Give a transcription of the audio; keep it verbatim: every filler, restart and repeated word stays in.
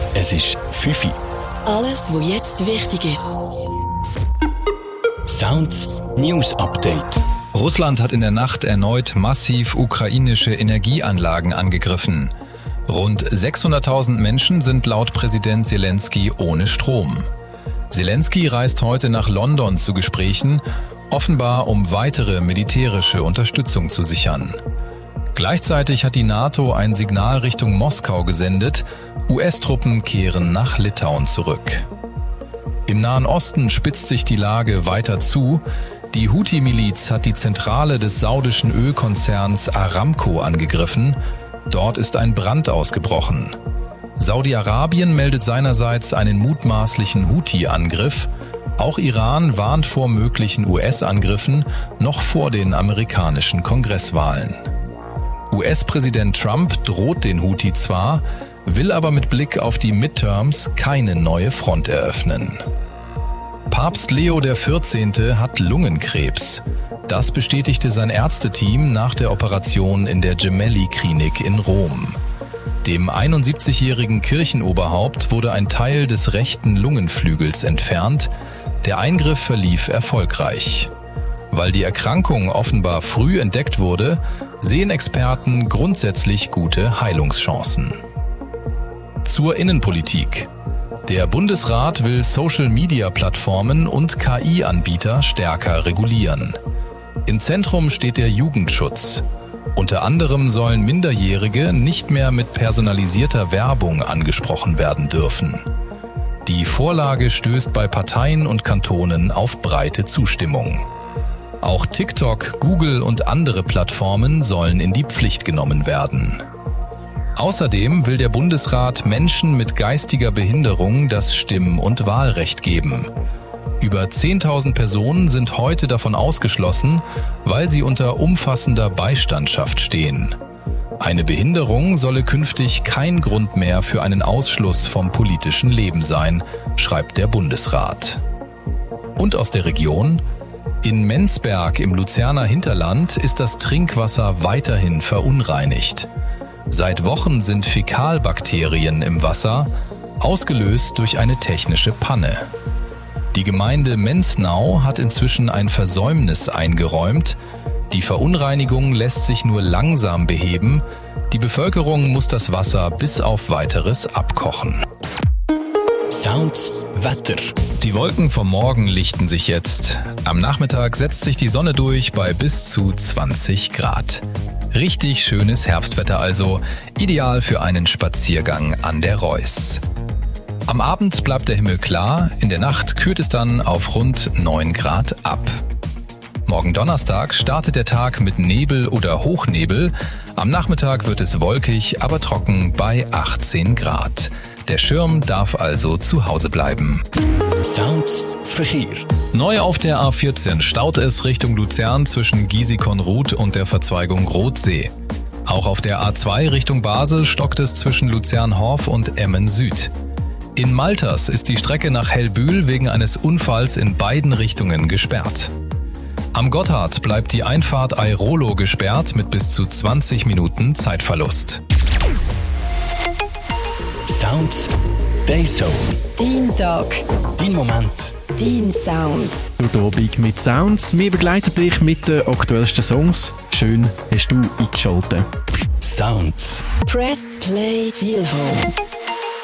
Es ist fünf Uhr. Alles, was jetzt wichtig ist. Sounds News Update. Russland hat in der Nacht erneut massiv ukrainische Energieanlagen angegriffen. Rund sechshunderttausend Menschen sind laut Präsident Zelensky ohne Strom. Zelensky reist heute nach London zu Gesprächen, offenbar um weitere militärische Unterstützung zu sichern. Gleichzeitig hat die NATO ein Signal Richtung Moskau gesendet, U S-Truppen kehren nach Litauen zurück. Im Nahen Osten spitzt sich die Lage weiter zu. Die Houthi-Miliz hat die Zentrale des saudischen Ölkonzerns Aramco angegriffen. Dort ist ein Brand ausgebrochen. Saudi-Arabien meldet seinerseits einen mutmaßlichen Houthi-Angriff. Auch Iran warnt vor möglichen U S-Angriffen noch vor den amerikanischen Kongresswahlen. U S-Präsident Trump droht den Houthi zwar, will aber mit Blick auf die Midterms keine neue Front eröffnen. Papst Leo der vierzehnte hat Lungenkrebs. Das bestätigte sein Ärzteteam nach der Operation in der Gemelli-Klinik in Rom. Dem einundsiebzigjährigen Kirchenoberhaupt wurde ein Teil des rechten Lungenflügels entfernt. Der Eingriff verlief erfolgreich. Weil die Erkrankung offenbar früh entdeckt wurde, sehen Experten grundsätzlich gute Heilungschancen. Zur Innenpolitik. Der Bundesrat will Social-Media-Plattformen und K I-Anbieter stärker regulieren. Im Zentrum steht der Jugendschutz. Unter anderem sollen Minderjährige nicht mehr mit personalisierter Werbung angesprochen werden dürfen. Die Vorlage stößt bei Parteien und Kantonen auf breite Zustimmung. Auch TikTok, Google und andere Plattformen sollen in die Pflicht genommen werden. Außerdem will der Bundesrat Menschen mit geistiger Behinderung das Stimm- und Wahlrecht geben. Über zehntausend Personen sind heute davon ausgeschlossen, weil sie unter umfassender Beistandschaft stehen. Eine Behinderung solle künftig kein Grund mehr für einen Ausschluss vom politischen Leben sein, schreibt der Bundesrat. Und aus der Region: In Menzberg im Luzerner Hinterland ist das Trinkwasser weiterhin verunreinigt. Seit Wochen sind Fäkalbakterien im Wasser, ausgelöst durch eine technische Panne. Die Gemeinde Menznau hat inzwischen ein Versäumnis eingeräumt. Die Verunreinigung lässt sich nur langsam beheben. Die Bevölkerung muss das Wasser bis auf Weiteres abkochen. Sounds Wetter. Die Wolken vom Morgen lichten sich jetzt. Am Nachmittag setzt sich die Sonne durch bei bis zu zwanzig Grad. Richtig schönes Herbstwetter also, ideal für einen Spaziergang an der Reuss. Am Abend bleibt der Himmel klar, in der Nacht kühlt es dann auf rund neun Grad ab. Morgen Donnerstag startet der Tag mit Nebel oder Hochnebel. Am Nachmittag wird es wolkig, aber trocken bei achtzehn Grad. Der Schirm darf also zu Hause bleiben. Sounds Verkehr. Neu auf der A vierzehn staut es Richtung Luzern zwischen Giesig-Konruth und der Verzweigung Rothsee. Auch auf der A zwei Richtung Basel stockt es zwischen Luzern-Horf und Emmen Süd. In Malters ist die Strecke nach Hellbühl wegen eines Unfalls in beiden Richtungen gesperrt. Am Gotthard bleibt die Einfahrt Airolo gesperrt mit bis zu zwanzig Minuten Zeitverlust. Sounds Dayzone. Dein Tag. Dein Moment. Dein Sound. Durch die Abend mit Sounds. Wir begleiten dich mit den aktuellsten Songs. Schön hast du eingeschaltet. Sounds. Press Play Feel Home.